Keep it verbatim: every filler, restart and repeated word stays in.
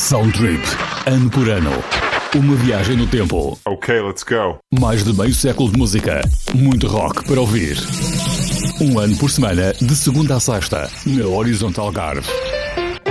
Soundtrip, ano por ano. Uma viagem no tempo. Ok, let's go. Mais de meio século de música. Muito rock para ouvir. Um ano por semana, de segunda a sexta, na Horizontal Algarve.